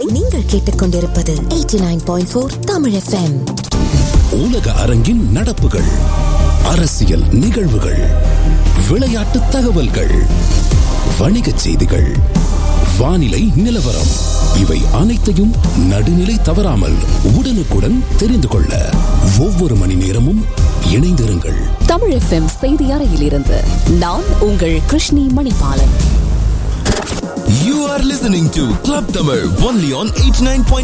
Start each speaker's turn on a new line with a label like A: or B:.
A: நீங்கள் கேட்டுக்கொண்டிருப்பது 89.4 தமிழ் FM.
B: உலக அரங்கின் நடப்புகள், அரசியல் நிகழ்வுகள், விளையாட்டு தகவல்கள், வணிகச் செய்திகள், வானிலை நிலவரம், இவை அனைத்தையும் நடுநிலை தவறாமல் உடனுக்குடன் தெரிந்து கொள்ள ஒவ்வொரு மணி நேரமும் இணைந்திருங்கள்.
C: தமிழ் FM செய்தி அறையிலிருந்து நான் உங்கள் Krishni Manibalan.
D: You are listening to Club Tamil only on 89.4